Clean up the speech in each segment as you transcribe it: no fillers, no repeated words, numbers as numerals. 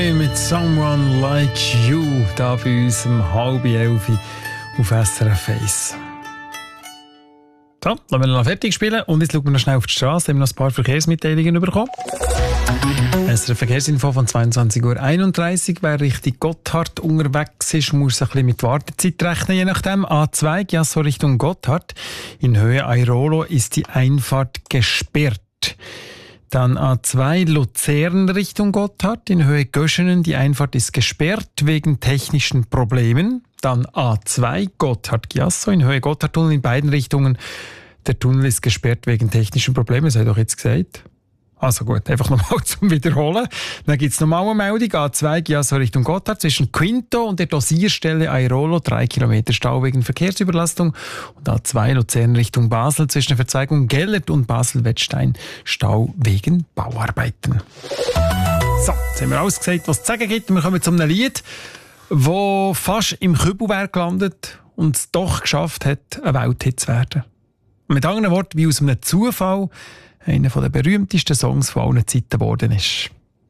Mit «Someone Like You» da bei uns um 10:30 auf SRF 1. So, lassen wir noch fertig spielen und jetzt schauen wir noch schnell auf die Straße. Haben wir noch ein paar Verkehrsmitteilungen bekommen. SRF Verkehrsinfo von 22:31 Uhr. Wer Richtung Gotthard unterwegs ist, muss ein bisschen mit Wartezeit rechnen, je nachdem. A2, Giasso Richtung Gotthard. In Höhe Airolo ist die Einfahrt gesperrt. Dann A2 Luzern Richtung Gotthard, in Höhe Göschenen. Die Einfahrt ist gesperrt wegen technischen Problemen. Dann A2 Gotthard-Giasso, in Höhe Gotthardtunnel in beiden Richtungen. Der Tunnel ist gesperrt wegen technischen Problemen, das habe ich doch jetzt gesagt. Also gut, einfach nochmal zum Wiederholen. Dann gibt es nochmal eine Meldung. A2 Giasso Richtung Gotthard zwischen Quinto und der Dosierstelle Airolo 3 Kilometer Stau wegen Verkehrsüberlastung. Und A2 Luzern Richtung Basel zwischen der Verzweigung Gellert und Basel-Wettstein Stau wegen Bauarbeiten. So, jetzt haben wir alles gesagt, was es zu sagen gibt. Wir kommen zu einem Lied, das fast im Kübelwerk landet und es doch geschafft hat, ein Welthit zu werden. Mit anderen Worten, wie aus einem Zufall einer der berühmtesten Songs von allen Zeiten geworden ist.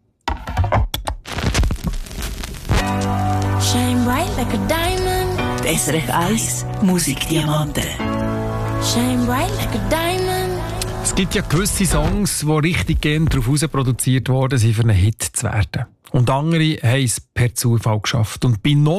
Shine bright like a diamond. Die SRF 1 Musikdiamanten. Shine bright like a diamond. Es gibt ja gewisse Songs, die richtig gern darauf produziert worden sind, für einen Hit zu werden. Und andere haben es per Zufall geschafft. Und bei